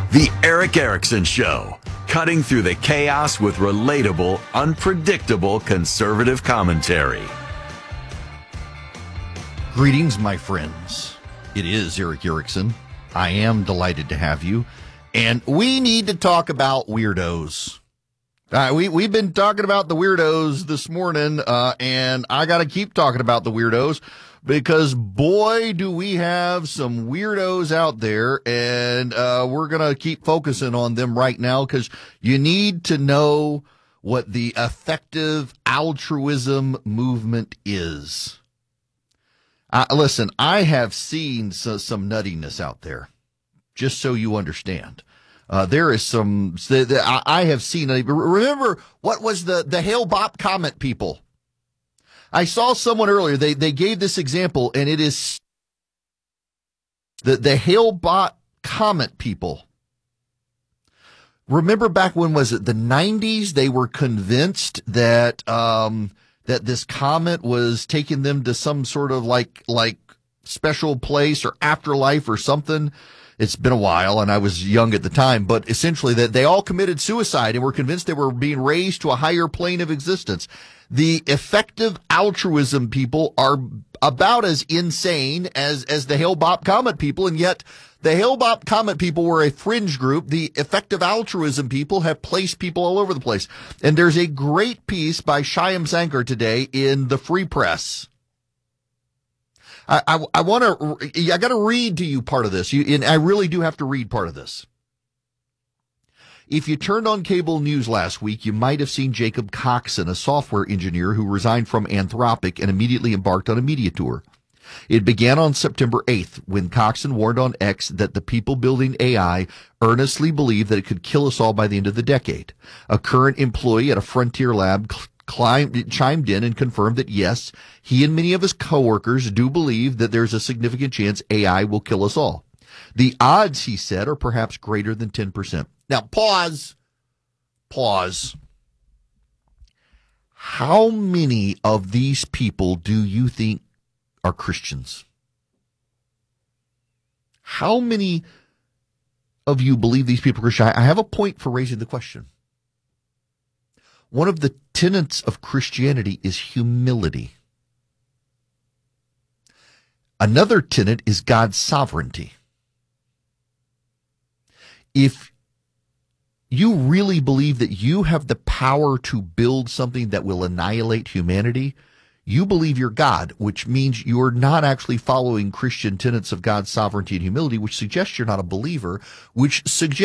The Eric Erickson Show, cutting through the chaos with relatable, unpredictable conservative commentary. Greetings, my friends. It is Eric Erickson. I am delighted to have you. And we need to talk about weirdos. We've been talking about the weirdos this morning, and I got to keep talking about the weirdos because, boy, do we have some weirdos out there, and we're going to keep focusing on them right now because you need to know what the effective altruism movement is. Listen, I have seen some nuttiness out there, just so you understand. There is some, I have seen, remember what was the Hail Bop comment people? I saw someone earlier, they gave this example, and it is the Hail Bop comment people. Remember back when was it, the 90s, they were convinced that that this comet was taking them to some sort of like special place or afterlife or something. It's been a while, and I was young at the time, but essentially that they all committed suicide and were convinced they were being raised to a higher plane of existence. The effective altruism people are about as insane as the Hail Bop Comet people, and yet the Hail Bop Comet people were a fringe group. The effective altruism people have placed people all over the place. And there's a great piece by Shyam Sankar today in the Free Press. I got to read to you part of this. And I really do have to read part of this. If you turned on cable news last week, you might have seen Jacob Coxon, a software engineer who resigned from Anthropic and immediately embarked on a media tour. It began on September 8th when Coxon warned on X that the people building AI earnestly believed that it could kill us all by the end of the decade. A current employee at a frontier lab chimed in and confirmed that, yes, he and many of his coworkers do believe that there's a significant chance AI will kill us all. The odds, he said, are perhaps greater than 10%. Now, pause. How many of these people do you think are Christians? How many of you believe these people are Christian? I have a point for raising the question. One of the tenets of Christianity is humility. Another tenet is God's sovereignty. If you really believe that you have the power to build something that will annihilate humanity, you believe you're God, which means you're not actually following Christian tenets of God's sovereignty and humility, which suggests you're not a believer, which suggests